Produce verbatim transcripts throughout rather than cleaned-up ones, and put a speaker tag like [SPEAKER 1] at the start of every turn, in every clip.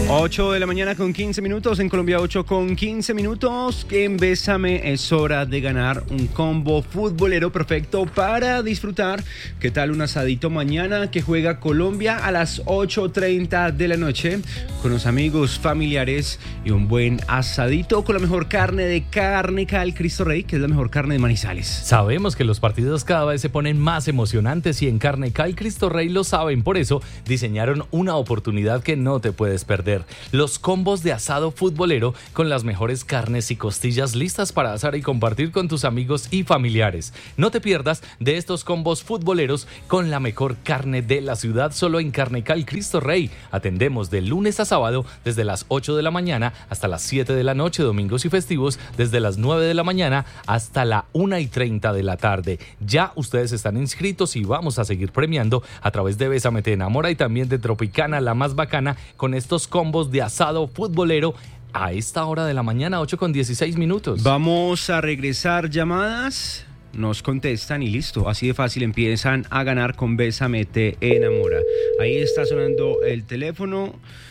[SPEAKER 1] ocho de la mañana con quince minutos, en Colombia ocho con quince minutos. En Bésame es hora de ganar un combo futbolero perfecto para disfrutar. ¿Qué tal un asadito mañana que juega Colombia a las ocho treinta de la noche con los amigos, familiares y un buen asadito con la mejor carne de Carnecal Cristo Rey, que es la mejor carne de Manizales?
[SPEAKER 2] Sabemos que los partidos cada vez se ponen más emocionantes y en Carnecal Cristo Rey lo saben, por eso diseñaron una oportunidad que no te puedes perder. Los combos de asado futbolero con las mejores carnes y costillas listas para asar y compartir con tus amigos y familiares. No te pierdas de estos combos futboleros con la mejor carne de la ciudad solo en Carnecal Cristo Rey. Atendemos de lunes a sábado desde las ocho de la mañana hasta las siete de la noche, domingos y festivos desde las nueve de la mañana hasta la una y treinta de la tarde. Ya ustedes están inscritos y vamos a seguir premiando a través de Bésame Te Enamora y también de Tropicana, la más bacana, con estos combos de asado futbolero a esta hora de la mañana, ocho con dieciséis minutos.
[SPEAKER 1] Vamos a regresar llamadas, nos contestan y listo, así de fácil empiezan a ganar con Bésame Te Enamora. Ahí está sonando el teléfono.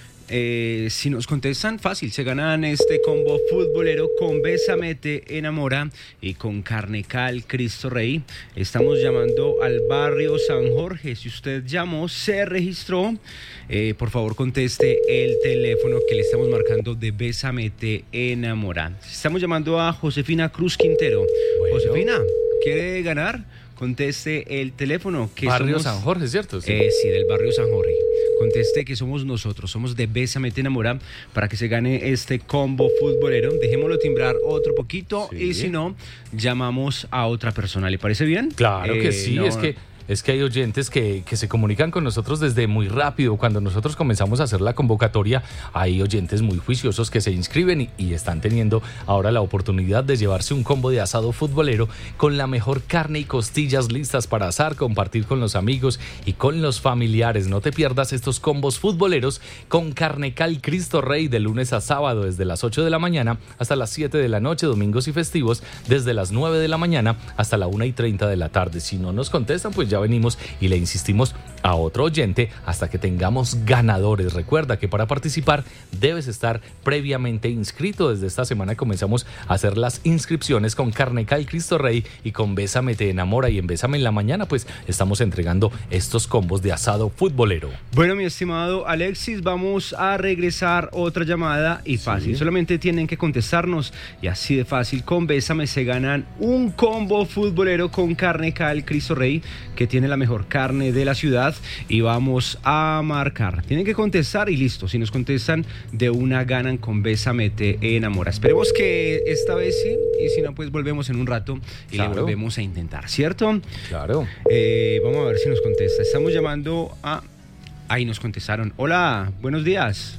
[SPEAKER 1] Eh, si nos contestan, fácil, se ganan este combo futbolero con Bésame Te Enamora y con Carnecal Cristo Rey. Estamos llamando al barrio San Jorge. Si usted llamó, se registró, eh, por favor conteste el teléfono que le estamos marcando de Bésame Te Enamora. Estamos llamando a Josefina Cruz Quintero. Bueno. Josefina, ¿quiere ganar? Conteste el teléfono. Que
[SPEAKER 2] Barrio
[SPEAKER 1] somos,
[SPEAKER 2] San Jorge, ¿cierto? Sí.
[SPEAKER 1] Eh, sí, del barrio San Jorge. Conteste que somos nosotros, somos de Bésame Te Enamora, para que se gane este combo futbolero. Dejémoslo timbrar otro poquito, sí. Y si no, llamamos a otra persona. ¿Le parece bien?
[SPEAKER 2] Claro que
[SPEAKER 1] eh,
[SPEAKER 2] sí,
[SPEAKER 1] no.
[SPEAKER 2] es que... Es que hay oyentes que, que se comunican con nosotros desde muy rápido. Cuando nosotros comenzamos a hacer la convocatoria, hay oyentes muy juiciosos que se inscriben y, y están teniendo ahora la oportunidad de llevarse un combo de asado futbolero con la mejor carne y costillas listas para asar, compartir con los amigos y con los familiares. No te pierdas estos combos futboleros con Carnecal Cristo Rey de lunes a sábado desde las ocho de la mañana hasta las siete de la noche, domingos y festivos desde las nueve de la mañana hasta la una y treinta de la tarde. Si no nos contestan, pues ya venimos y le insistimos a otro oyente hasta que tengamos ganadores. Recuerda que para participar debes estar previamente inscrito. Desde esta semana comenzamos a hacer las inscripciones con Carnecal Cristo Rey y con Bésame Te Enamora, y en Bésame en la mañana pues estamos entregando estos combos de asado futbolero.
[SPEAKER 1] Bueno, mi estimado Alexis, vamos a regresar otra llamada y fácil, sí. Solamente tienen que contestarnos y así de fácil con Bésame se ganan un combo futbolero con Carnecal Cristo Rey, que tiene la mejor carne de la ciudad, y vamos a marcar. Tienen que contestar y listo. Si nos contestan, de una ganan con Bésame Te Enamora. Esperemos que esta vez sí, y si no, pues volvemos en un rato y claro, le volvemos a intentar, ¿cierto?
[SPEAKER 2] Claro.
[SPEAKER 1] Eh, vamos a ver si nos contesta. Estamos llamando a... Ahí nos contestaron. Hola, buenos días.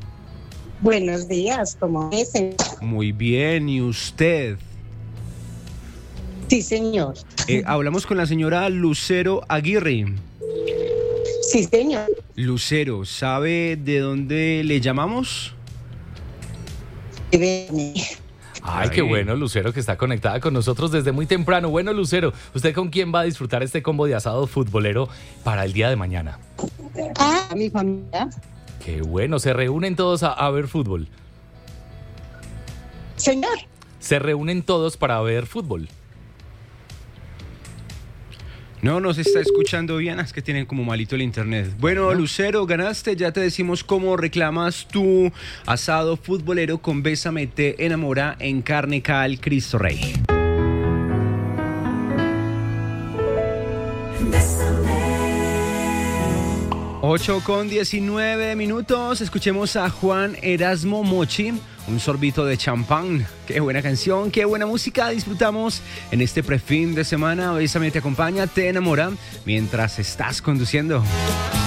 [SPEAKER 3] Buenos días, ¿cómo es?
[SPEAKER 1] Muy bien, ¿y usted?
[SPEAKER 3] Sí, señor.
[SPEAKER 1] Eh, hablamos con la señora Lucero Aguirre.
[SPEAKER 3] Sí, señor.
[SPEAKER 1] Lucero, ¿sabe de dónde le llamamos?
[SPEAKER 2] Ay, qué bueno, Lucero, que está conectada con nosotros desde muy temprano. Bueno, Lucero, ¿usted con quién va a disfrutar este combo de asado futbolero para el día de mañana?
[SPEAKER 3] Ah, mi familia.
[SPEAKER 2] Qué bueno, ¿se reúnen todos a, a ver fútbol?
[SPEAKER 3] Señor.
[SPEAKER 2] ¿Se reúnen todos para ver fútbol?
[SPEAKER 1] No nos está escuchando bien, es que tienen como malito el internet. Bueno, ¿no? Lucero, ganaste, ya te decimos cómo reclamas tu asado futbolero con Bésame Te Enamora en Carnecal Cristo Rey. ocho con diecinueve minutos, escuchemos a Juan Erasmo Mochi, Un sorbito de champán. Qué buena canción, qué buena música disfrutamos en este prefin de semana. Bésame te acompaña, te enamora mientras estás conduciendo.